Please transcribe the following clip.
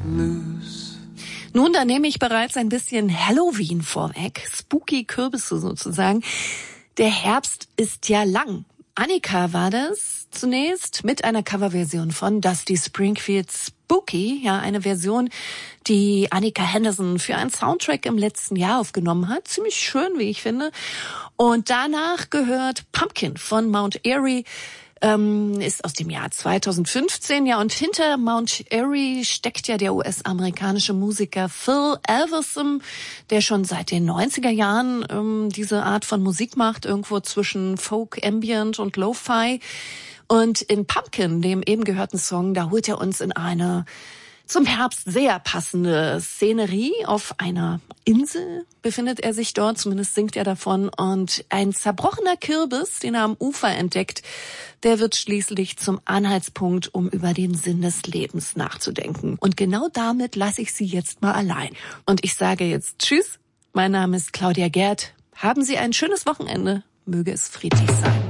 Nun, da nehme ich bereits ein bisschen Halloween vorweg. Spooky Kürbisse sozusagen. Der Herbst ist ja lang. Annika war das zunächst mit einer Coverversion von Dusty Springfields Spooky, ja, eine Version, die Annika Henderson für einen Soundtrack im letzten Jahr aufgenommen hat. Ziemlich schön, wie ich finde. Und danach gehört Pumpkin von Mount Airy, ist aus dem Jahr 2015, ja, und hinter Mount Airy steckt ja der US-amerikanische Musiker Phil Elveson, der schon seit den 90er Jahren diese Art von Musik macht, irgendwo zwischen Folk, Ambient und Lo-Fi. Und in Pumpkin, dem eben gehörten Song, da holt er uns in eine zum Herbst sehr passende Szenerie. Auf einer Insel befindet er sich dort, zumindest singt er davon. Und ein zerbrochener Kürbis, den er am Ufer entdeckt, der wird schließlich zum Anhaltspunkt, um über den Sinn des Lebens nachzudenken. Und genau damit lasse ich Sie jetzt mal allein. Und ich sage jetzt Tschüss. Mein Name ist Claudia Gerd. Haben Sie ein schönes Wochenende. Möge es friedlich sein.